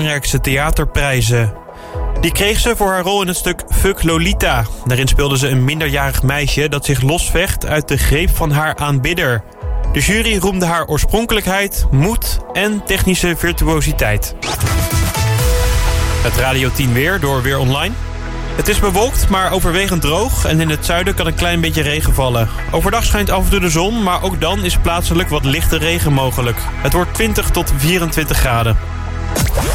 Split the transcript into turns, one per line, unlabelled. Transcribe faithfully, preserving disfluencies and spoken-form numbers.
belangrijkste theaterprijzen. Die kreeg ze voor haar rol in het stuk Fuck Lolita. Daarin speelde ze een minderjarig meisje dat zich losvecht uit de greep van haar aanbidder. De jury roemde haar oorspronkelijkheid, moed en technische virtuositeit. Het Radio tien weer door Weer Online. Het is bewolkt, maar overwegend droog en in het zuiden kan een klein beetje regen vallen. Overdag schijnt af en toe de zon, maar ook dan is plaatselijk wat lichte regen mogelijk. Het wordt twintig tot vierentwintig graden.